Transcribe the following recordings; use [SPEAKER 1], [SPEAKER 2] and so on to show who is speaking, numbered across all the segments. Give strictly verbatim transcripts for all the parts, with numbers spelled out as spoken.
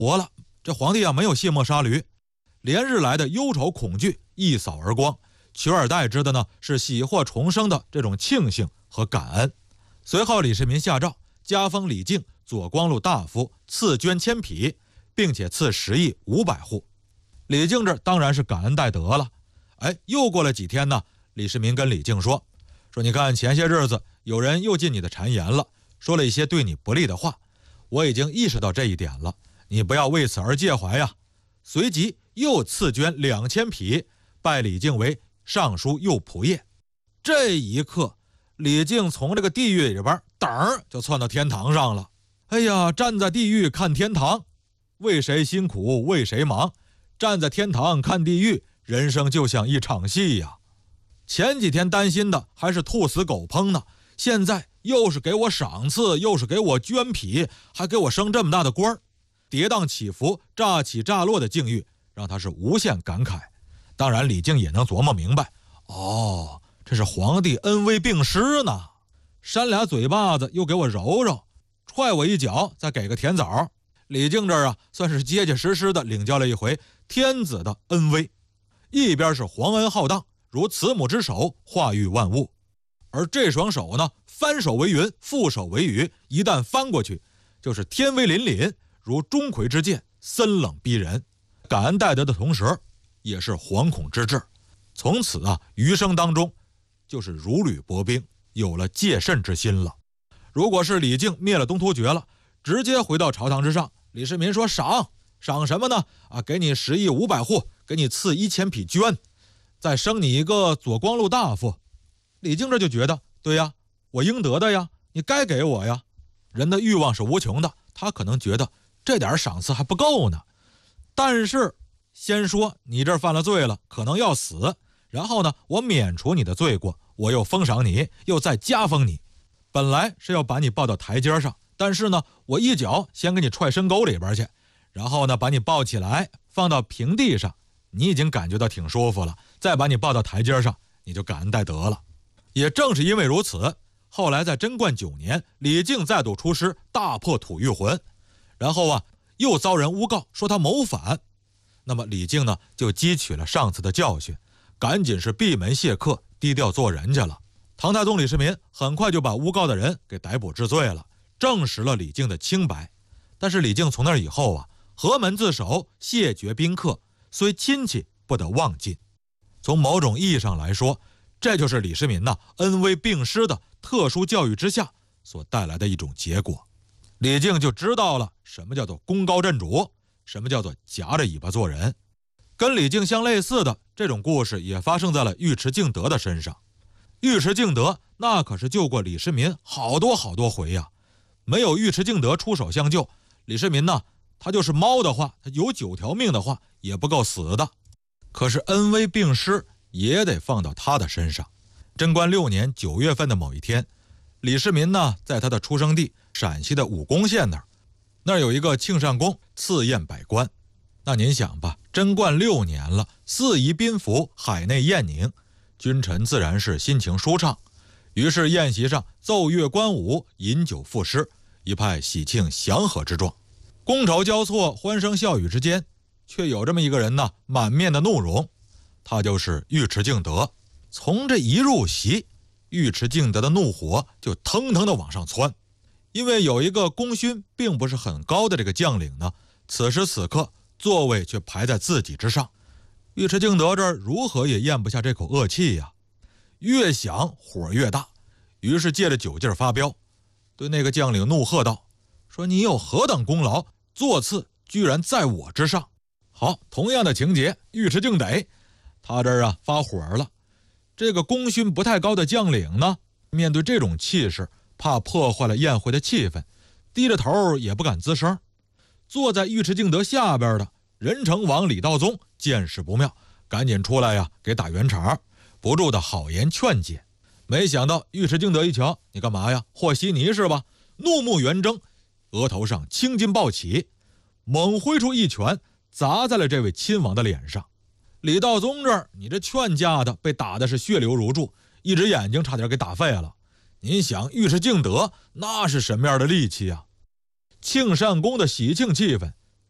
[SPEAKER 1] 活了，这皇帝啊没有卸磨杀驴，连日来的忧愁恐惧一扫而光，取而代之的呢是喜获重生的这种庆幸和感恩。随后李世民下诏加封李靖左光禄大夫，赐捐千匹，并且赐十亿五百户。李靖这当然是感恩戴德了。哎，又过了几天呢，李世民跟李靖说说你看前些日子有人又进你的谗言了，说了一些对你不利的话，我已经意识到这一点了，你不要为此而介怀呀。随即又赐捐两千匹，拜李靖为尚书右仆射。这一刻，李靖从这个地狱里边噔就窜到天堂上了。哎呀，站在地狱看天堂，为谁辛苦为谁忙，站在天堂看地狱，人生就像一场戏呀。前几天担心的还是兔死狗烹呢，现在又是给我赏赐，又是给我捐匹，还给我升这么大的官儿，跌宕起伏乍起乍落的境遇让他是无限感慨。当然李靖也能琢磨明白，哦，这是皇帝恩威并施呢，扇俩嘴巴子又给我揉揉，踹我一脚再给个甜枣。李靖这儿啊算是结结实实的领教了一回天子的恩威。一边是皇恩浩荡，如慈母之手化育万物，而这双手呢翻手为云，覆手为雨，一旦翻过去就是天威凛凛，如钟馗之剑，森冷逼人。感恩戴德的同时也是惶恐之至，从此啊余生当中就是如履薄冰，有了戒慎之心了。如果是李靖灭了东突厥了，直接回到朝堂之上，李世民说赏赏什么呢？啊，给你十亿五百户，给你赐一千匹绢，再升你一个左光禄大夫。李靖这就觉得，对呀，我应得的呀，你该给我呀。人的欲望是无穷的，他可能觉得这点赏赐还不够呢。但是先说你这犯了罪了，可能要死，然后呢，我免除你的罪过，我又封赏你，又再加封你。本来是要把你抱到台阶上，但是呢，我一脚先给你踹深沟里边去，然后呢，把你抱起来放到平地上，你已经感觉到挺舒服了，再把你抱到台阶上，你就感恩戴德了。也正是因为如此，后来在贞观九年，李靖再度出师，大破吐谷浑，然后啊又遭人诬告说他谋反。那么李靖呢就汲取了上次的教训，赶紧是闭门谢客，低调做人去了。唐太宗李世民很快就把诬告的人给逮捕治罪了，证实了李靖的清白。但是李靖从那以后啊，何门自守，谢绝宾客，虽亲戚不得忘尽。从某种意义上来说，这就是李世民呐恩威并施的特殊教育之下所带来的一种结果。李靖就知道了什么叫做功高震主，什么叫做夹着尾巴做人。跟李靖相类似的这种故事也发生在了尉迟敬德的身上。尉迟敬德那可是救过李世民好多好多回呀、啊，没有尉迟敬德出手相救，李世民呢，他就是猫的话，他有九条命的话也不够死的。可是恩威并施也得放到他的身上。贞观六年九月份的某一天，李世民呢在他的出生地陕西的武功县那儿，那儿有一个庆善宫赐宴百官。那您想吧，贞观六年了，四夷宾服，海内宴宁，君臣自然是心情舒畅。于是宴席上奏乐观舞，饮酒赋诗，一派喜庆祥和之状。觥筹交错，欢声笑语之间，却有这么一个人呢，满面的怒容，他就是尉迟敬德。从这一入席，尉迟敬德的怒火就腾腾的往上窜。因为有一个功勋并不是很高的这个将领呢，此时此刻座位却排在自己之上。尉迟敬德这儿如何也咽不下这口恶气呀、啊，越想火越大，于是借着酒劲发飙，对那个将领怒喝道：说你有何等功劳，座次居然在我之上。好，同样的情节，尉迟敬德他这儿啊发火了。这个功勋不太高的将领呢，面对这种气势，怕破坏了宴会的气氛，低着头也不敢吱声。坐在尉迟敬德下边的仁成王李道宗见势不妙，赶紧出来呀，给打圆场，不住的好言劝解。没想到尉迟敬德一瞧，你干嘛呀？和稀泥是吧？怒目圆睁，额头上青筋暴起，猛挥出一拳砸在了这位亲王的脸上。李道宗这儿，你这劝架的被打的是血流如注，一只眼睛差点给打废了。您想尉迟敬德那是什么样的力气啊？庆善宫的喜庆气氛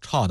[SPEAKER 1] 操